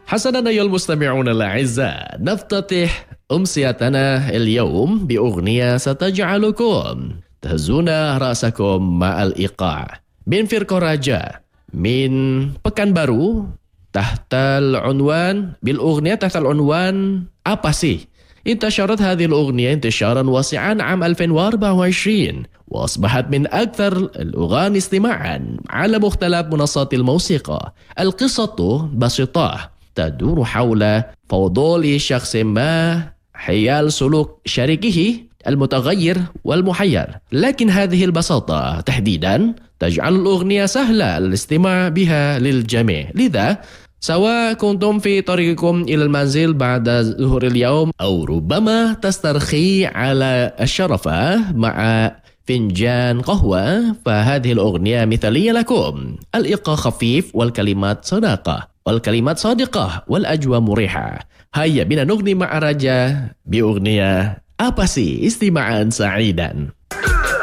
حسنا أيها المستمعون الأعزاء، نفتتح أمسيتنا اليوم بأغنية ستجعلكم تهزون رأسكم مع الإيقاع من فرقة رجاء من Pekanbaru بالأغنية تحت العنوان Apa Sih. انتشرت هذه الأغنية انتشارا واسعا عام 2024 وأصبحت من أكثر الأغاني استماعا على مختلف منصات الموسيقى. القصة بسيطة تدور حول فضول شخص ما حيال سلوك شريكه المتغير والمحير، لكن هذه البساطة تحديدا تجعل الأغنية سهلة الاستماع بها للجميع. لذا سواء كنتم في طريقكم إلى المنزل بعد ظهر اليوم أو ربما تسترخي على الشرفة مع فنجان قهوة، فهذه الأغنية مثالية لكم. الإيقاع خفيف والكلمات صادقة والأجواء مريحة. هيا بنا نغني مع رجاء بأغنية Apa Sih. استماعا سعيدا.